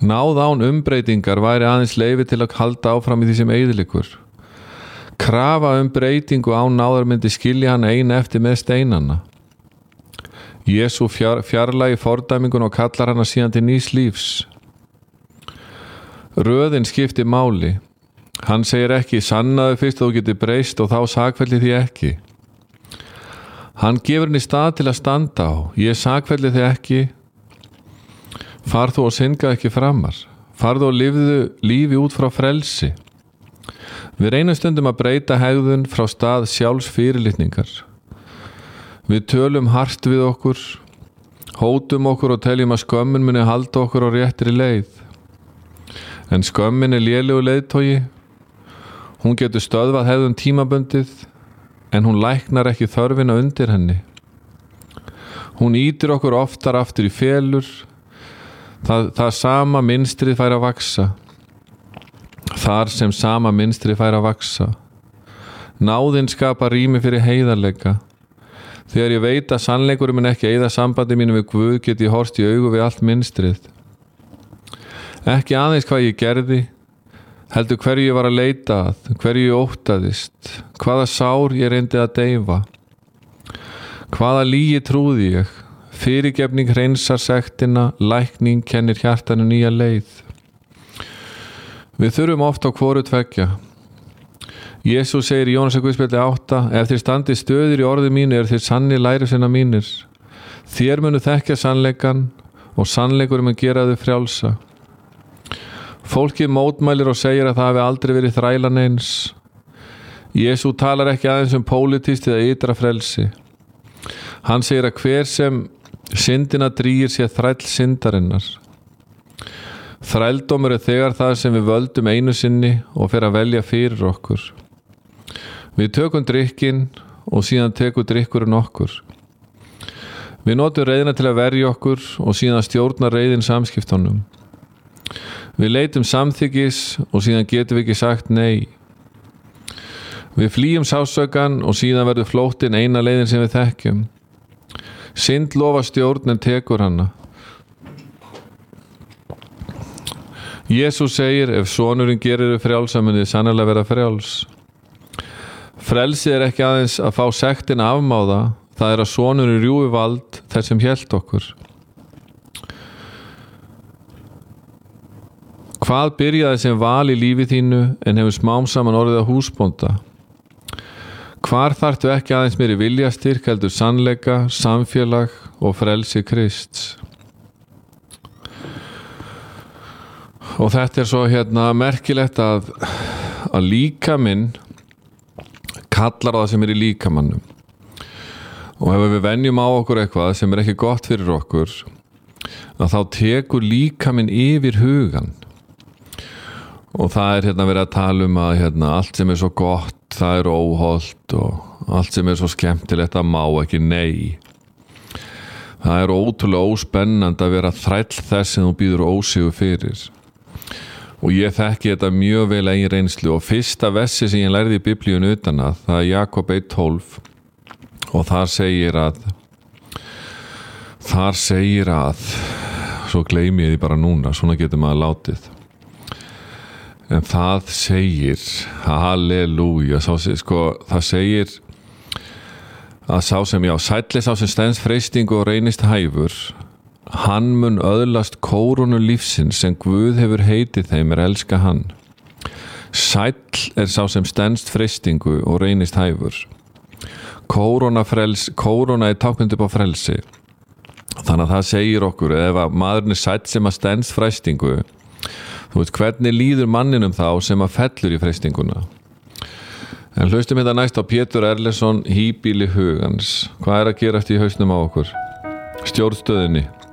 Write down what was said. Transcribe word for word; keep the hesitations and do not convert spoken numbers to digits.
Náð án umbreytingar væri aðeins leyfi til að halda áfram í því sem eyðileggur. Krafa um breytingu án náðar myndi skilja hann ein eftir með steinana. Jesú fjár, fjarlægi fordæmingun og kallar hana síðan til nýs lífs. Röðin skiptir máli. Hann segir ekki, sannaðu fyrst þú getur breyst og þá sakfelli því ekki. Hann gefur henni stað til að standa á. Ég sakfelli því ekki. Far þú og synga ekki framar. Farðu og lifðu lífi út frá frelsi. Við reynum stundum að breyta hegðun frá stað sjálfs fyrirlitningar. Við tölum hart við okkur, hótum okkur og teljum að skömmin muni halda okkur á réttri leið. En skömmin er lélegur leiðtogi. Hún getur stöðvað hegðun tímabundið, en hún læknar ekki þörfina undir henni. Hún ýtir okkur oftar aftur í felur. Það, það sama mynstrið fær að vaksa. Þar sem sama mynstrið fær að vaksa. Náðin skapar rými fyrir heiðarleika. Þegar ég veit að sannleikurinn mun ekki eyða sambandi mínu við Guð, get ég horfst í augu við allt mynstrið. Ekki aðeins hvað ég gerði, heldur hverju ég var að leita að, hverju ég óttaðist, hvaða sár ég reyndi að deyfa. Hvaða lygi trúði ég? Fyrirgefning hreinsar sektina, lækning kennir hjartanu nýja leið. Við þurfum oft á hvoru tveggja. Jesús segir í Jónasar Guðspjalli átta, ef þér standið stöðir í orði mínu er þér sannir lærisveina mínir. Þér munu þekkja sannleikan og sannleikurinn mun gera þau frjálsa. Fólkið mótmælir og segir að það hafi aldrei verið þrælan eins. Jesú talar ekki aðeins um pólitískt eða ytra frelsi. Hann segir að hver sem syndina drýgir sé þræll syndarinnar. Þrældómur er þegar það sem við völdum einu sinni og fer að velja fyrir okkur. Við tökum drykkinn og síðan tekur drykkurinn okkur. Við notum reiðina til að verja okkur og síðan stjórna reiðin samskiptunum. Við leitum samþykkis og síðan getum við ekki sagt nei. Við flýjum sársaukann og síðan verður flóttinn eina leiðin sem við þekkjum. Synd lofa stjórn en tekur hana. Jesús segir, ef sonurinn gerir þau frjálsa munið sannarlega vera frjáls. Frelsið er ekki aðeins að fá sektina afmáða, það er að sonurinn rjúfi vald þess sem hélt okkur. Hvað byrjaði sem val í lífi þínu en hefur smám saman orðið að húsbónda? Hvar þarftu ekki aðeins meiri viljastyrk heldur sannleika, samfélag og frelsi Krists? Og þetta er svo hérna merkilegt að, að líkaminn kallar á það sem er í líkamannum. Og ef við venjum á okkur eitthvað sem er ekki gott fyrir okkur, að þá tekur líkaminn yfir hugan. Og það er hérna verið að tala um að hérna, allt sem er svo gott, það er óhollt og allt sem er svo skemmtilegt að má ekki nei. Það er ótrúlega óspennandi að vera þræll þess sem þú býður ósigur fyrir. Og ég þekki þetta mjög vel eigin reynslu og fyrsta versi sem ég lærði í Biblíun utan að, það er Jakob eitt tólf og þar segir að þar segir að svo gleymi ég því bara núna, svona getur maður látið. En það segir, halleluja, sko, það segir að sá sem, já, sælli sá sem stenst freistingu og reynist hæfur, hann mun öðlast kórónu lífsins sem Guð hefur heitið þeim er elska hann. Sæll er sá sem stenst freistingu og reynist hæfur. Kóróna, frels, kóróna er tákmynd upp á frelsi. Þannig að það segir okkur, ef að maðurinn er sæll sem að stenst freistingu, þú veist, hvernig líður manninum þá sem að fellur í freistinguna? En hlustum þetta næst á Pétur Erlendsson, Híbýli hugans. Hvað er að gera eftir í hausnum á okkur? Stjórnstöðinni.